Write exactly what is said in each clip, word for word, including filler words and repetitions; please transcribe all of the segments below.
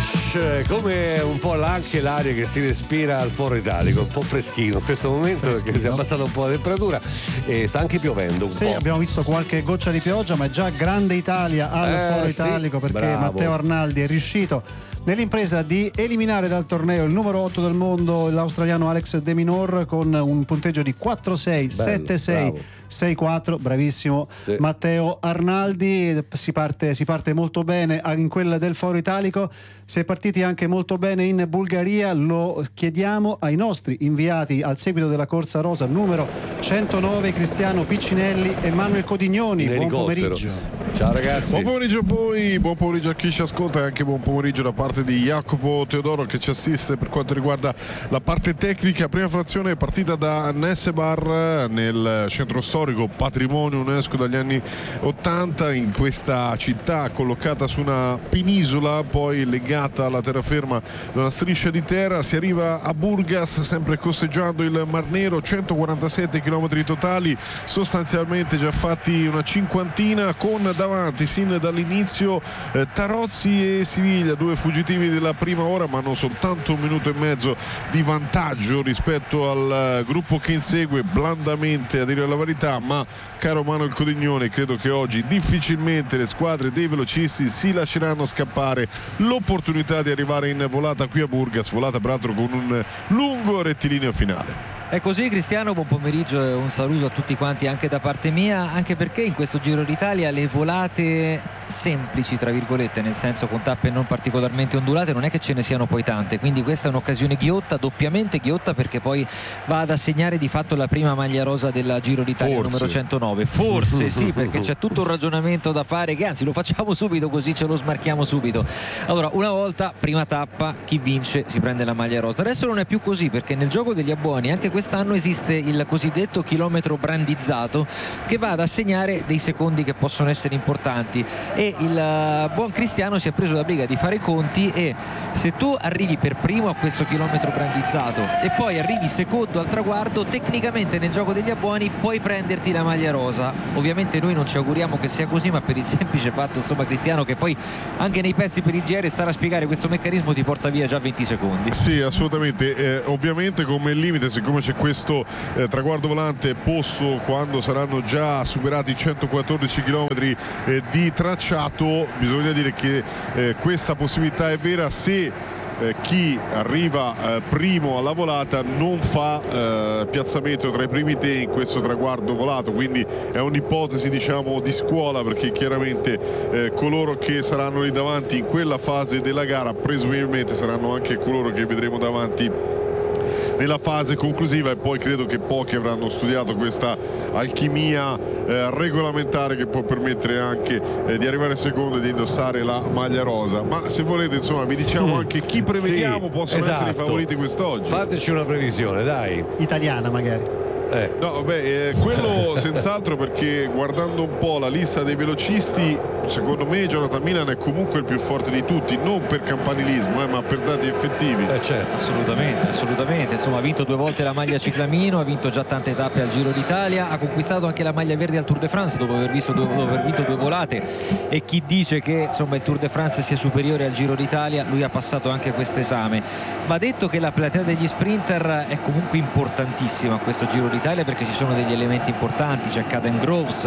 fresh, come un po' anche l'aria che si respira al Foro Italico, un po' freschino in questo momento freschino. Perché si è abbassata un po' la temperatura e sta anche piovendo un sì, po'. Abbiamo visto qualche goccia di pioggia, ma è già grande Italia al eh, Foro sì, Italico perché bravo. Matteo Arnaldi è riuscito nell'impresa di eliminare dal torneo il numero otto del mondo, l'australiano Alex De Minaur, con un punteggio di quattro sei, sette sei, sei quattro. Bravissimo, sì. Matteo Arnaldi. Si parte, si parte molto bene in quella del Foro Italico, si è partiti anche molto bene in Bulgaria. Lo chiediamo ai nostri inviati al seguito della corsa rosa numero centonove, Cristiano Piccinelli e Manuel Codignoni. Buon pomeriggio. Ciao ragazzi. Buon pomeriggio a voi, buon pomeriggio a chi ci ascolta e anche buon pomeriggio da parte di Jacopo Teodoro che ci assiste per quanto riguarda la parte tecnica. Prima frazione partita da Nessebar nel centro storico, patrimonio UNESCO dagli anni ottanta, in questa città collocata su una penisola poi legata alla terraferma da una striscia di terra. Si arriva a Burgas sempre costeggiando il Mar Nero, centoquarantasette chilometri totali, sostanzialmente già fatti una cinquantina, con davanti sin dall'inizio eh, Tarozzi e Siviglia, due fuggitivi della prima ora, ma hanno soltanto un minuto e mezzo di vantaggio rispetto al uh, gruppo che insegue blandamente, a dire la verità. Ma caro Manuel Codignone, credo che oggi difficilmente le squadre dei velocisti si lasceranno scappare l'opportunità di arrivare in volata qui a Burgas, volata peraltro con un lungo rettilineo finale. È così Cristiano, buon pomeriggio e un saluto a tutti quanti anche da parte mia, anche perché in questo Giro d'Italia le volate semplici tra virgolette, nel senso con tappe non particolarmente ondulate, non è che ce ne siano poi tante, quindi questa è un'occasione ghiotta, doppiamente ghiotta, perché poi va ad assegnare di fatto la prima maglia rosa del Giro d'Italia. Forse. Numero centonove, forse sì, perché c'è tutto un ragionamento da fare che anzi lo facciamo subito così ce lo smarchiamo subito. Allora, una volta prima tappa, chi vince si prende la maglia rosa. Adesso non è più così, perché nel gioco degli abbuoni anche quest'anno esiste il cosiddetto chilometro brandizzato che va ad assegnare dei secondi che possono essere importanti, e il buon Cristiano si è preso la briga di fare i conti, e se tu arrivi per primo a questo chilometro brandizzato e poi arrivi secondo al traguardo, tecnicamente nel gioco degli abbuoni puoi prenderti la maglia rosa. Ovviamente noi non ci auguriamo che sia così, ma per il semplice fatto, insomma, Cristiano, che poi anche nei pezzi per il G R stare a spiegare questo meccanismo ti porta via già venti secondi. Sì, assolutamente. Eh, ovviamente come limite, siccome c'è questo eh, traguardo volante posto quando saranno già superati i centoquattordici chilometri eh, di tracciato, bisogna dire che eh, questa possibilità è vera se eh, chi arriva eh, primo alla volata non fa eh, piazzamento tra i primi tre in questo traguardo volato, quindi è un'ipotesi, diciamo, di scuola, perché chiaramente eh, coloro che saranno lì davanti in quella fase della gara presumibilmente saranno anche coloro che vedremo davanti nella fase conclusiva, e poi credo che pochi avranno studiato questa alchimia eh, regolamentare che può permettere anche eh, di arrivare secondo e di indossare la maglia rosa. Ma se volete, insomma, vi diciamo anche chi prevediamo sì, possono esatto. essere i favoriti quest'oggi. Fateci una previsione, dai. Italiana magari. Eh. No, vabbè, eh, quello senz'altro, perché guardando un po' la lista dei velocisti, secondo me Jonathan Milan è comunque il più forte di tutti, non per campanilismo eh, ma per dati effettivi. Eh, certo. Assolutamente, assolutamente. Insomma, ha vinto due volte la maglia ciclamino, ha vinto già tante tappe al Giro d'Italia, ha conquistato anche la maglia verde al Tour de France dopo aver, visto, dopo aver vinto due volate, e chi dice che insomma il Tour de France sia superiore al Giro d'Italia, lui ha passato anche questo esame. Va detto che la platea degli sprinter è comunque importantissima a questo Giro d'Italia, perché ci sono degli elementi importanti, c'è Caden Groves,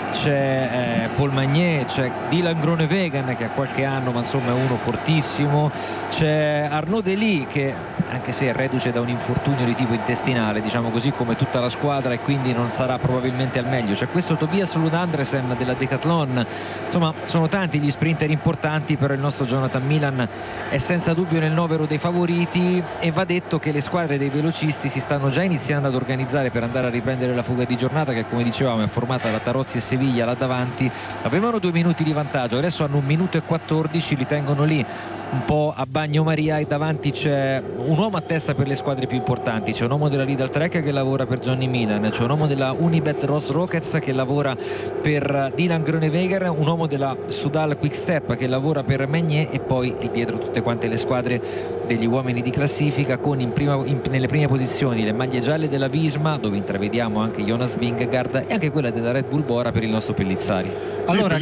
c'è eh, Paul Magnier, c'è Dylan Groenewegen che ha qualche anno ma insomma è uno fortissimo, c'è Arnaud Delis che anche se è reduce da un infortunio di tipo intestinale, diciamo così, come tutta la squadra, e quindi non sarà probabilmente al meglio, c'è questo Tobias Lund Andresen della Decathlon. Insomma, sono tanti gli sprinter importanti, però il nostro Jonathan Milan è senza dubbio nel novero dei favoriti, e va detto che le squadre dei velocisti si stanno già iniziando ad organizzare per andare a riprendere la fuga di giornata, che come dicevamo è formata da Tarozzi e Seviglia là davanti. Avevano due minuti di vantaggio, adesso hanno un minuto e quattordici, li tengono lì un po' a bagnomaria, e davanti c'è un uomo a testa per le squadre più importanti, c'è un uomo della Lidl Trek che lavora per Johnny Milan, c'è un uomo della Unibet Ross Rockets che lavora per Dylan Groenewegen, un uomo della Sudal Quickstep che lavora per Magnier, e poi lì dietro tutte quante le squadre degli uomini di classifica, con in prima, in, nelle prime posizioni le maglie gialle della Visma, dove intravediamo anche Jonas Vingegaard, e anche quella della Red Bull Bora per il nostro Pellizzari. Sì, allora, Pellizzari Crist-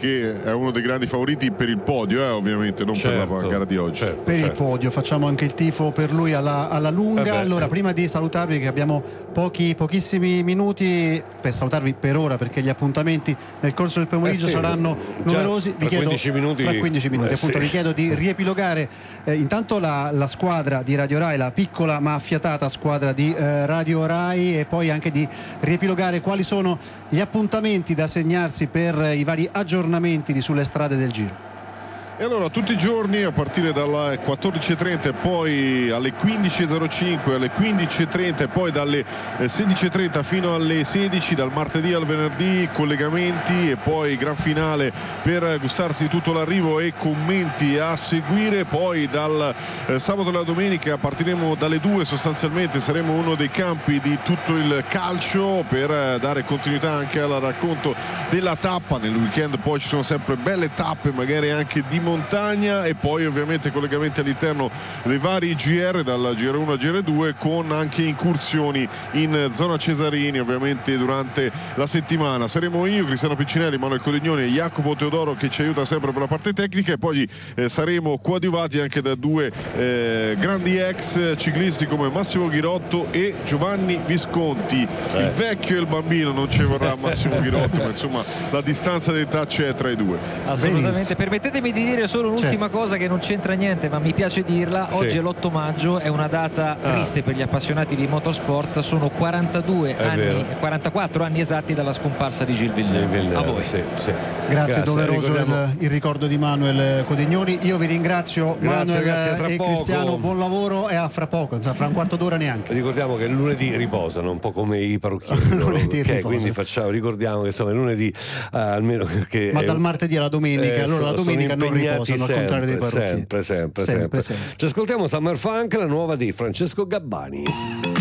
che è uno dei grandi favoriti per il podio, eh, ovviamente, non certo, per la gara di oggi. Certo, per certo. il podio facciamo anche il tifo per lui alla, alla lunga. Eh allora, prima di salutarvi, che abbiamo pochi pochissimi minuti per salutarvi per ora, perché gli appuntamenti nel corso del pomeriggio Eh sì, saranno già numerosi, vi tra chiedo quindici minuti, tra quindici minuti eh appunto sì. vi chiedo di riepilogare eh, intanto la, la squadra di Radio Rai, la piccola ma affiatata squadra di eh, Radio Rai, e poi anche di riepilogare quali sono gli appuntamenti da segnarsi per eh, i vari aggiornamenti di Sulle strade del Giro. E allora tutti i giorni a partire dalle quattordici e trenta e poi alle quindici e zero cinque, alle quindici e trenta e poi dalle sedici e trenta fino alle sedici, dal martedì al venerdì collegamenti e poi gran finale per gustarsi tutto l'arrivo e commenti a seguire. Poi dal eh, sabato alla domenica partiremo dalle due, sostanzialmente saremo uno dei campi di tutto il calcio per eh, dare continuità anche al racconto della tappa. Nel weekend poi ci sono sempre belle tappe, magari anche di montagna, e poi ovviamente collegamenti all'interno dei vari G R, dal G R uno al G R due, con anche incursioni in zona Cesarini ovviamente durante la settimana. Saremo io, Cristiano Piccinelli, Manuel Codignoni e Jacopo Teodoro che ci aiuta sempre per la parte tecnica, e poi eh, saremo coadiuvati anche da due eh, grandi ex ciclisti come Massimo Ghirotto e Giovanni Visconti. eh. Il vecchio e il bambino, non ci vorrà Massimo Ghirotto, ma insomma la distanza d'età c'è tra i due. Assolutamente. Benissimo. Permettetemi di dire solo un'ultima Certo. cosa che non c'entra niente, ma mi piace dirla. Sì. Oggi è l'otto maggio, è una data Ah. triste per gli appassionati di motorsport. Sono quarantadue È anni, vero. quarantaquattro anni esatti dalla scomparsa di Gilles Villeneuve. Villeneuve, A voi. sì, sì. Grazie, doveroso ricordiamo- il, il ricordo di Manuel Codignoni. Io vi ringrazio, Grazie, Manuel ragazzi, a tra e poco. Cristiano, buon lavoro, e a fra poco, insomma, fra un quarto d'ora neanche. Ricordiamo che il lunedì riposano, un po' come i parrucchieri. loro, Lunedì ok? riposano. Quindi facciamo, ricordiamo che insomma il lunedì eh, almeno che Ma è- dal martedì alla domenica, eh, allora la sono- domenica sono non impegnati riposano, al contrario dei sempre, parrucchieri. sempre, sempre, Sempre, sempre. sempre. Ci ascoltiamo Summer Funk, la nuova di Francesco Gabbani.